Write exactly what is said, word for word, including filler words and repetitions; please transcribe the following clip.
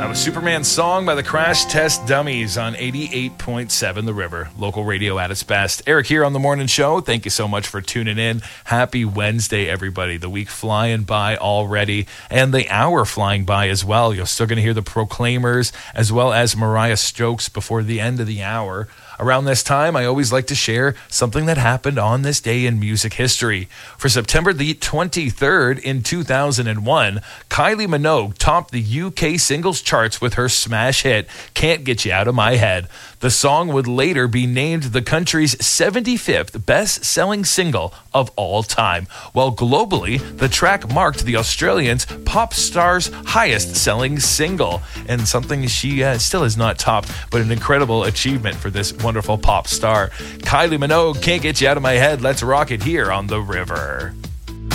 That was Superman's Song by the Crash Test Dummies on eighty-eight point seven The River. Local radio at its best. Eric here on The Morning Show. Thank you so much for tuning in. Happy Wednesday, everybody. The week flying by already, and the hour flying by as well. You're still going to hear the Proclaimers as well as Mariah Stokes before the end of the hour. Around this time, I always like to share something that happened on this day in music history. For September the twenty-third in two thousand one, Kylie Minogue topped the U K singles charts with her smash hit, Can't Get You Out of My Head. The song would later be named the country's seventy-fifth best-selling single of all time, while globally, the track marked the Australian's pop star's highest-selling single, and something she uh, still has not topped, but an incredible achievement for this wonderful pop star. Kylie Minogue, Can't Get You Out of My Head. Let's rock it here on The River.